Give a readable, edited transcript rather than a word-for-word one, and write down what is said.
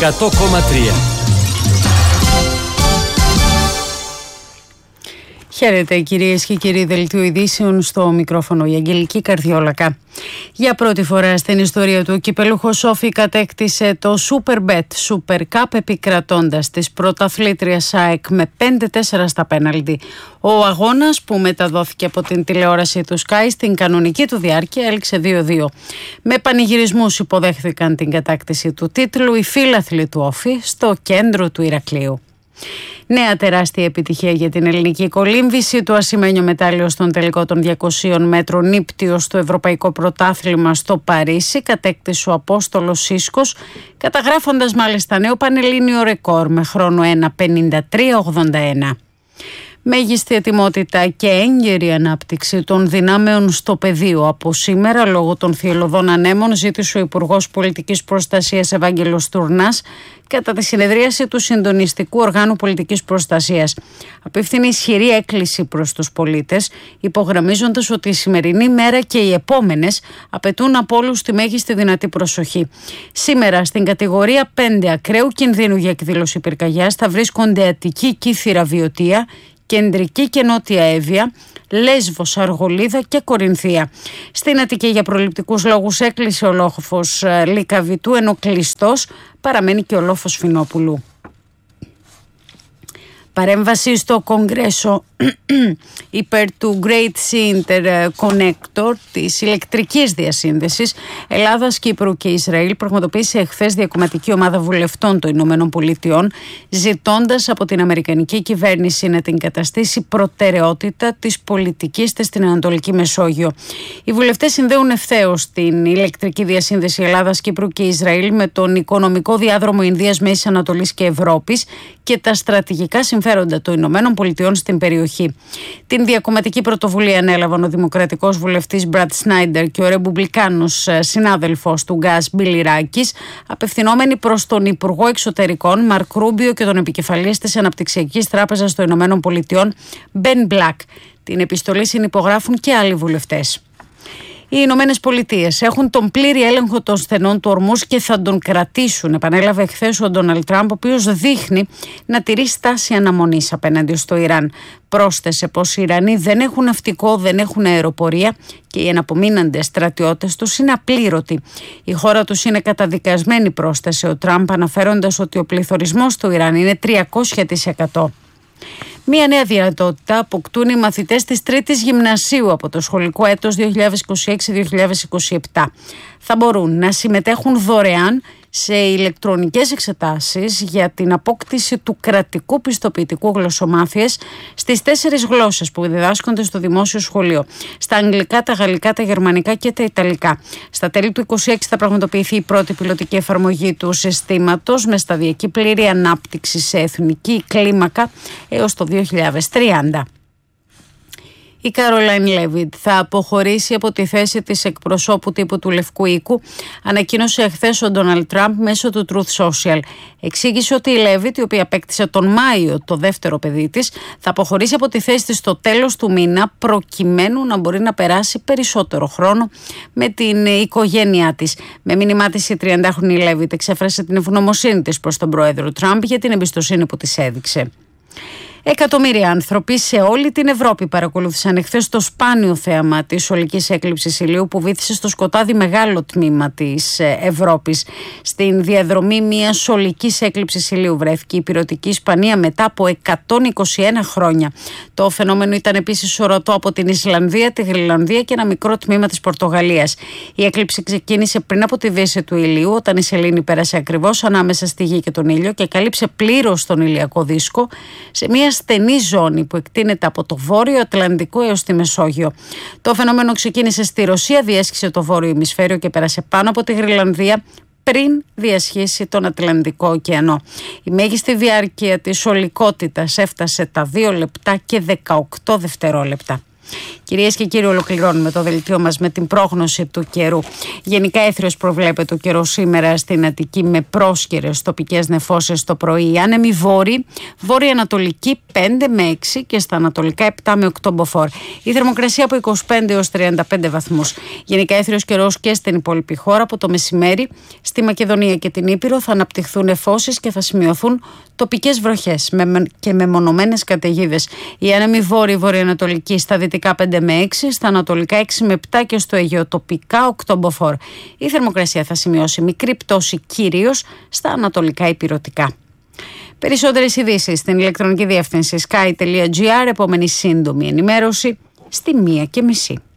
100,3. Χαίρετε κυρίες και κύριοι, δελτίο ειδήσεων, στο μικρόφωνο η Αγγελική Καρδιόλακα. Για πρώτη φορά στην ιστορία του, ο κυπελούχος Όφη κατέκτησε το Super Bet Super Cup επικρατώντας της πρωταθλήτριας ΑΕΚ με 5-4 στα πέναλτι. Ο αγώνας, που μεταδόθηκε από την τηλεόραση του Sky, στην κανονική του διάρκεια έληξε 2-2. Με πανηγυρισμούς υποδέχθηκαν την κατάκτηση του τίτλου οι φίλαθλοι του Όφη στο κέντρο του Ηρακλείου. Νέα τεράστια επιτυχία για την ελληνική κολύμβηση. Το ασημένιο μετάλλιο στον τελικό των 200 μέτρων νύπτιος στο Ευρωπαϊκό Πρωτάθλημα στο Παρίσι κατέκτησε ο Απόστολος Σίσκος, καταγράφοντας μάλιστα νέο πανελλήνιο ρεκόρ με χρόνο 1:53.81. Μέγιστη ετοιμότητα και έγκαιρη ανάπτυξη των δυνάμεων στο πεδίο από σήμερα λόγω των θυελλωδών ανέμων, ζήτησε ο Υπουργός Πολιτικής Προστασίας Ευάγγελος Τουρνάς κατά τη συνεδρίαση του Συντονιστικού Οργάνου Πολιτικής Προστασίας. Απίφθηνε ισχυρή έκκληση προς τους πολίτες, υπογραμμίζοντας ότι η σημερινή μέρα και οι επόμενες απαιτούν από όλους τη μέγιστη δυνατή προσοχή. Σήμερα στην κατηγορία 5 ακραίου κινδύνου για εκδήλωση πυρκαγιάς θα βρίσκονται Αττική, Κύθυρα, Βιωτία, Κεντρική και Νότια Εύβοια, Λέσβος, Αργολίδα και Κορινθία. Στην Αττική για προληπτικούς λόγους έκλεισε ο λόφος Λυκαβητού, ενώ κλειστός παραμένει και ο λόφος Φινόπουλου. Παρέμβαση στο Κογκρέσο υπέρ του Great Sea Interconnector, της ηλεκτρικής διασύνδεσης Ελλάδας, Κύπρου και Ισραήλ, πραγματοποίησε εχθές διακομματική ομάδα βουλευτών των Ηνωμένων Πολιτειών, ζητώντας από την Αμερικανική κυβέρνηση να την καταστήσει προτεραιότητα της πολιτικής της στην Ανατολική Μεσόγειο. Οι βουλευτές συνδέουν ευθέως την ηλεκτρική διασύνδεση Ελλάδας, Κύπρου και Ισραήλ με τον οικονομικό διάδρομο Ινδίας, Μέσης Ανατολής και Ευρώπης και τα στρατηγικά συμφέροντα των Ηνωμένων Πολιτειών στην περιοχή. Την διακομματική πρωτοβουλία ανέλαβαν ο δημοκρατικός βουλευτής Μπραντ Σνάιντερ και ο ρεπουμπλικάνος συνάδελφος του Γκάς Μπίλι Ράκης, απευθυνόμενοι προς τον Υπουργό Εξωτερικών Μαρκ Ρούμπιο και τον επικεφαλής της Αναπτυξιακής Τράπεζας των Ηνωμένων Πολιτειών Μπεν Μπλακ. Την επιστολή συνυπογράφουν και άλλοι βουλευτές. Οι Ηνωμένες Πολιτείες έχουν τον πλήρη έλεγχο των στενών του ορμούς και θα τον κρατήσουν, επανέλαβε χθες ο Ντόναλντ Τραμπ, ο οποίος δείχνει να τηρεί στάση αναμονής απέναντι στο Ιράν. Πρόσθεσε πως οι Ιρανοί δεν έχουν ναυτικό, δεν έχουν αεροπορία και οι εναπομείναντες στρατιώτες τους είναι απλήρωτοι. Η χώρα τους είναι καταδικασμένη, πρόσθεσε ο Τραμπ, αναφέροντας ότι ο πληθωρισμός του Ιράν είναι 300%. Μία νέα δυνατότητα αποκτούν οι μαθητές της τρίτης γυμνασίου από το σχολικό έτος 2026-2027. Θα μπορούν να συμμετέχουν δωρεάν σε ηλεκτρονικές εξετάσεις για την απόκτηση του κρατικού πιστοποιητικού γλωσσομάθειας στις 4 γλώσσες που διδάσκονται στο δημόσιο σχολείο. Στα αγγλικά, τα γαλλικά, τα γερμανικά και τα ιταλικά. Στα τέλη του 2026 θα πραγματοποιηθεί η πρώτη πιλωτική εφαρμογή του συστήματος με σταδιακή πλήρη ανάπτυξη σε εθνική κλίμακα έως το 2030. Η Καρολάιν Λέβιτ θα αποχωρήσει από τη θέση της εκπροσώπου τύπου του Λευκού Οίκου, ανακοίνωσε εχθές ο Ντόναλντ Τραμπ μέσω του Truth Social. Εξήγησε ότι η Λέβιτ, η οποία απέκτησε τον Μάιο το δεύτερο παιδί της, θα αποχωρήσει από τη θέση της στο τέλος του μήνα, προκειμένου να μπορεί να περάσει περισσότερο χρόνο με την οικογένειά της. Με μήνυμά της, η 30χρονη Λέβιτ εξέφρασε την ευγνωμοσύνη της προς τον πρόεδρο Τραμπ για την εμπιστοσύνη που της έδειξε. Εκατομμύρια άνθρωποι σε όλη την Ευρώπη παρακολούθησαν εχθές το σπάνιο θέαμα της ολικής έκλειψης ηλίου που βύθισε στο σκοτάδι μεγάλο τμήμα της Ευρώπης. Στην διαδρομή μιας ολικής έκλειψης ηλίου βρέθηκε η πυρωτική Ισπανία μετά από 121 χρόνια. Το φαινόμενο ήταν επίσης ορατό από την Ισλανδία, τη Γρυλανδία και ένα μικρό τμήμα της Πορτογαλίας. Η έκλειψη ξεκίνησε πριν από τη δύση του ηλίου, όταν η σελήνη πέρασε ακριβώς ανάμεσα στη γη και τον ήλιο και καλύψε πλήρως τον ηλιακό δίσκο σε μια στενή ζώνη που εκτείνεται από το Βόρειο Ατλαντικό έως τη Μεσόγειο. Το φαινόμενο ξεκίνησε στη Ρωσία, διέσχισε το Βόρειο ημισφαίριο και πέρασε πάνω από τη Γρυλανδία πριν διασχίσει τον Ατλαντικό ωκεανό. Η μέγιστη διάρκεια της ολικότητας έφτασε τα 2 λεπτά και 18 δευτερόλεπτα. Κυρίες και κύριοι, ολοκληρώνουμε το δελτίο μας με την πρόγνωση του καιρού. Γενικά έθριος προβλέπεται ο καιρός σήμερα στην Αττική με πρόσκαιρες τοπικές νεφώσεις το πρωί. Άνεμοι βόρειοι, βόρεια-ανατολική 5 με 6 και στα ανατολικά 7 με 8 μποφόρ. Η θερμοκρασία από 25 έως 35 βαθμούς. Γενικά έθριος καιρός και στην υπόλοιπη χώρα. Από το μεσημέρι στη Μακεδονία και την Ήπειρο θα αναπτυχθούν νεφώσεις και θα σημειωθούν τοπικές βροχές και μεμονωμένες καταιγίδες. Οι άνεμοι βόρειοι, βορειοανατολική στα δυτικά 5 με 6, στα ανατολικά 6 με 7 και στο Αιγαίο τοπικά 8 μποφόρ. Η θερμοκρασία θα σημειώσει μικρή πτώση κυρίως στα ανατολικά ηπειρωτικά. Περισσότερες ειδήσεις στην ηλεκτρονική διεύθυνση sky.gr, επόμενη σύντομη ενημέρωση στη 1:30.